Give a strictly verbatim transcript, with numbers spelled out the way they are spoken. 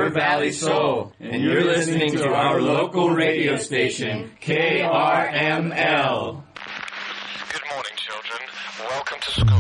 River Valley Soul, and you're listening to our local radio station, K R M L. Good morning, children. Welcome to school.